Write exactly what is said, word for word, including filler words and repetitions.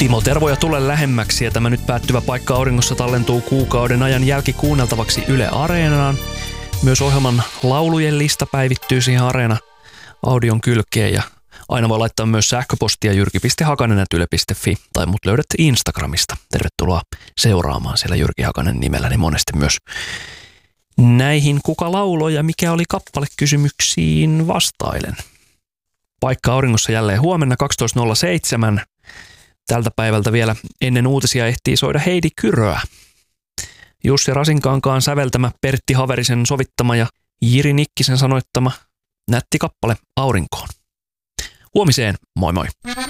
Timo Tervoja tule lähemmäksi ja tämä nyt päättyvä Paikka auringossa tallentuu kuukauden ajan jälkikuunneltavaksi Yle Areenaan. Myös ohjelman laulujen lista päivittyy siihen Areena audion kylkeen ja aina voi laittaa myös sähköpostia jyrki piste hakanen ät yle piste fi tai mut löydät Instagramista. Tervetuloa seuraamaan siellä Jyrki Hakanen nimellä, niin monesti myös näihin kuka lauloi ja mikä oli kappale kysymyksiin vastailen. Paikka auringossa jälleen huomenna kaksitoista nolla seitsemän. Tältä päivältä vielä ennen uutisia ehtii soida Heidi Kyröä. Jussi Rasinkankaan säveltämä, Pertti Haverisen sovittama ja Jiri Nikkisen sanoittama nätti kappale Aurinkoon. Huomiseen, moi moi!